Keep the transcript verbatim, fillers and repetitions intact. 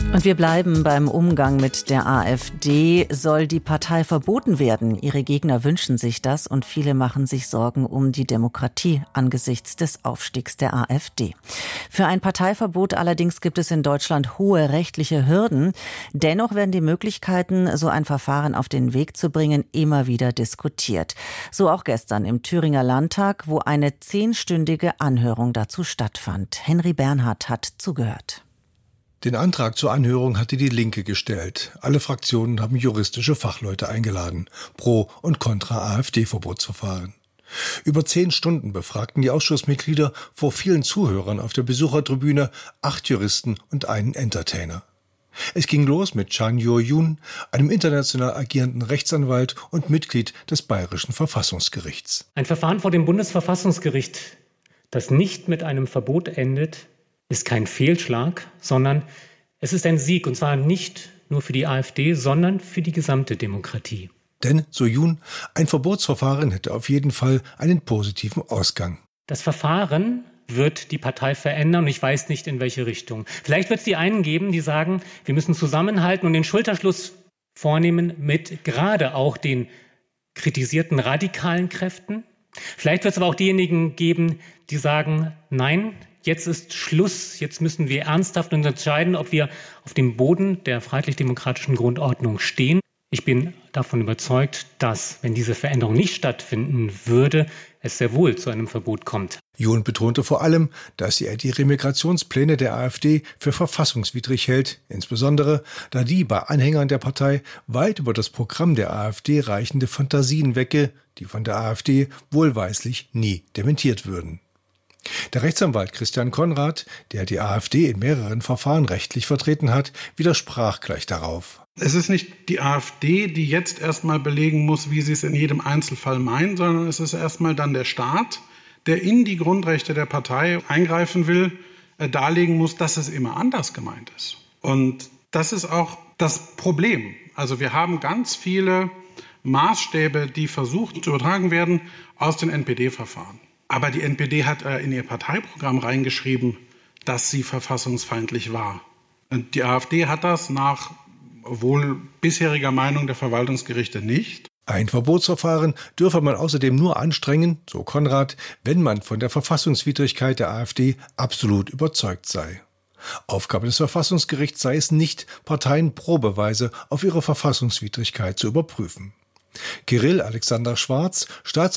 Und wir bleiben beim Umgang mit der AfD. Soll die Partei verboten werden? Ihre Gegner wünschen sich das und viele machen sich Sorgen um die Demokratie angesichts des Aufstiegs der AfD. Für ein Parteiverbot allerdings gibt es in Deutschland hohe rechtliche Hürden. Dennoch werden die Möglichkeiten, so ein Verfahren auf den Weg zu bringen, immer wieder diskutiert. So auch gestern im Thüringer Landtag, wo eine zehnstündige Anhörung dazu stattfand. Henry Bernhard hat zugehört. Den Antrag zur Anhörung hatte die Linke gestellt. Alle Fraktionen haben juristische Fachleute eingeladen. Pro und Contra AfD-Verbotsverfahren. Über zehn Stunden befragten die Ausschussmitglieder vor vielen Zuhörern auf der Besuchertribüne acht Juristen und einen Entertainer. Es ging los mit Chan Yo-Yun, einem international agierenden Rechtsanwalt und Mitglied des Bayerischen Verfassungsgerichts. Ein Verfahren vor dem Bundesverfassungsgericht, das nicht mit einem Verbot endet, ist kein Fehlschlag, sondern es ist ein Sieg, und zwar nicht nur für die AfD, sondern für die gesamte Demokratie. Denn, so Jun, ein Verbotsverfahren hätte auf jeden Fall einen positiven Ausgang. Das Verfahren wird die Partei verändern und ich weiß nicht, in welche Richtung. Vielleicht wird es die einen geben, die sagen, wir müssen zusammenhalten und den Schulterschluss vornehmen mit gerade auch den kritisierten radikalen Kräften. Vielleicht wird es aber auch diejenigen geben, die sagen, nein, jetzt ist Schluss, jetzt müssen wir ernsthaft uns entscheiden, ob wir auf dem Boden der freiheitlich-demokratischen Grundordnung stehen. Ich bin davon überzeugt, dass, wenn diese Veränderung nicht stattfinden würde, es sehr wohl zu einem Verbot kommt. Jun betonte vor allem, dass er die Remigrationspläne der AfD für verfassungswidrig hält, insbesondere da die bei Anhängern der Partei weit über das Programm der AfD reichende Fantasien wecke, die von der AfD wohlweislich nie dementiert würden. Der Rechtsanwalt Christian Konrad, der die AfD in mehreren Verfahren rechtlich vertreten hat, widersprach gleich darauf. Es ist nicht die AfD, die jetzt erstmal belegen muss, wie sie es in jedem Einzelfall meint, sondern es ist erstmal dann der Staat, der in die Grundrechte der Partei eingreifen will, äh, darlegen muss, dass es immer anders gemeint ist. Und das ist auch das Problem. Also wir haben ganz viele Maßstäbe, die versucht zu übertragen werden aus den N P D-Verfahren. Aber die N P D hat äh, in ihr Parteiprogramm reingeschrieben, dass sie verfassungsfeindlich war. Und die AfD hat das nach wohl bisheriger Meinung der Verwaltungsgerichte nicht. Ein Verbotsverfahren dürfe man außerdem nur anstrengen, so Konrad, wenn man von der Verfassungswidrigkeit der AfD absolut überzeugt sei. Aufgabe des Verfassungsgerichts sei es nicht, Parteien probeweise auf ihre Verfassungswidrigkeit zu überprüfen. Kirill Alexander Schwarz, Staats